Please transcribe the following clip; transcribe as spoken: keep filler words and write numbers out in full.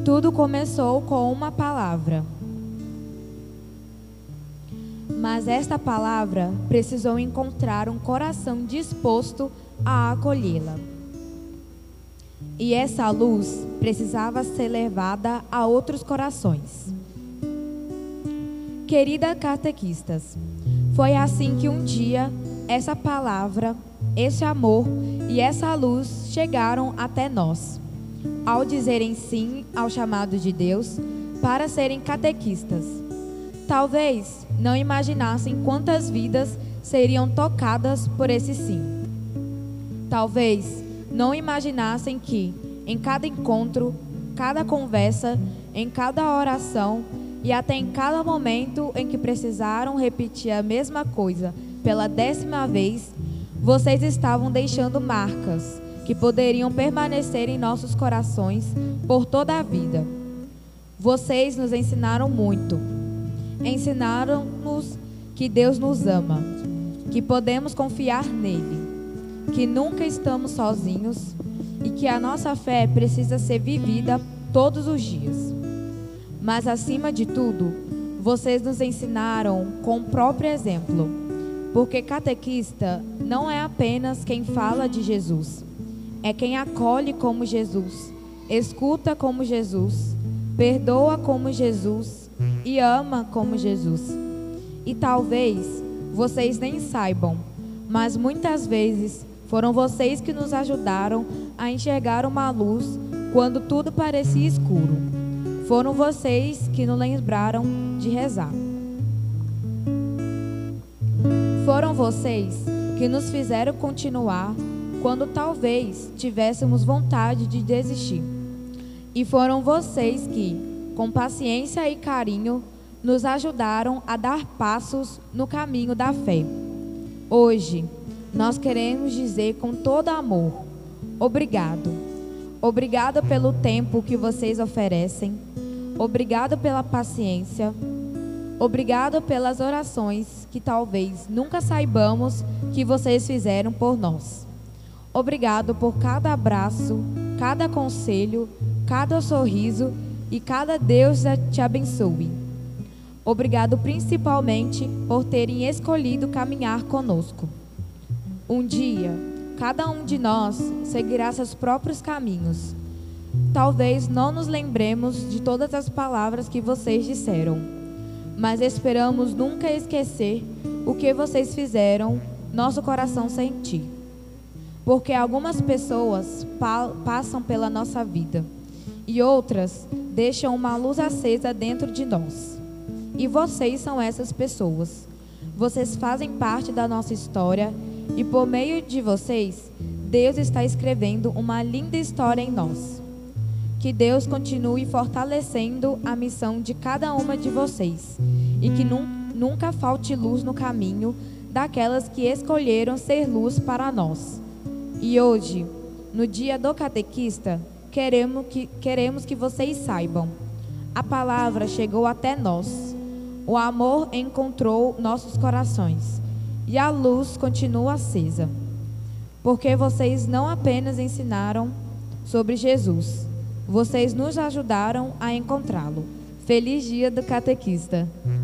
Tudo começou com uma palavra. Mas esta palavra precisou encontrar um coração disposto a acolhê-la. E essa luz precisava ser levada a outros corações. Querida catequistas, foi assim que um dia essa palavra, esse amor e essa luz chegaram até nós, ao dizerem sim ao chamado de Deus para serem catequistas. Talvez não imaginassem quantas vidas seriam tocadas por esse sim. Talvez não imaginassem que, em cada encontro, cada conversa, em cada oração e até em cada momento em que precisaram repetir a mesma coisa pela décima vez, vocês estavam deixando marcas que poderiam permanecer em nossos corações por toda a vida. Vocês nos ensinaram muito. Ensinaram-nos que Deus nos ama, que podemos confiar nele, que nunca estamos sozinhos e que a nossa fé precisa ser vivida todos os dias. Mas, acima de tudo, vocês nos ensinaram com o próprio exemplo, porque catequista não é apenas quem fala de Jesus, é quem acolhe como Jesus, escuta como Jesus, perdoa como Jesus e ama como Jesus. E talvez vocês nem saibam, mas muitas vezes foram vocês que nos ajudaram a enxergar uma luz quando tudo parecia escuro. Foram vocês que nos lembraram de rezar. Foram vocês que nos fizeram continuar quando talvez tivéssemos vontade de desistir. E foram vocês que, com paciência e carinho, nos ajudaram a dar passos no caminho da fé. Hoje, nós queremos dizer com todo amor, obrigado. Obrigado pelo tempo que vocês oferecem. Obrigado pela paciência. Obrigado pelas orações que talvez nunca saibamos que vocês fizeram por nós. Obrigado por cada abraço, cada conselho, cada sorriso e cada Deus te abençoe. Obrigado principalmente por terem escolhido caminhar conosco. Um dia, cada um de nós seguirá seus próprios caminhos. Talvez não nos lembremos de todas as palavras que vocês disseram, mas esperamos nunca esquecer o que vocês fizeram nosso coração sentir. Porque algumas pessoas pa- passam pela nossa vida e outras deixam uma luz acesa dentro de nós. E vocês são essas pessoas. Vocês fazem parte da nossa história e por meio de vocês, Deus está escrevendo uma linda história em nós. Que Deus continue fortalecendo a missão de cada uma de vocês e que nu- nunca falte luz no caminho daquelas que escolheram ser luz para nós. E hoje, no dia do catequista, queremos que, queremos que vocês saibam. A palavra chegou até nós. O amor encontrou nossos corações. E a luz continua acesa. Porque vocês não apenas ensinaram sobre Jesus, vocês nos ajudaram a encontrá-lo. Feliz dia do catequista!